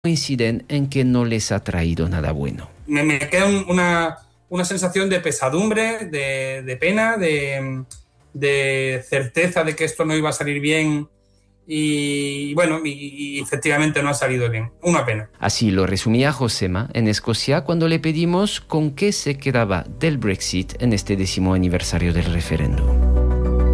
coinciden en que no les ha traído nada bueno. Me queda una sensación de pesadumbre, de pena, de certeza de que esto no iba a salir bien y bueno, y efectivamente no ha salido bien. Una pena. Así lo resumía Josema en Escocia cuando le pedimos con qué se quedaba del Brexit en este 10º aniversario del referéndum.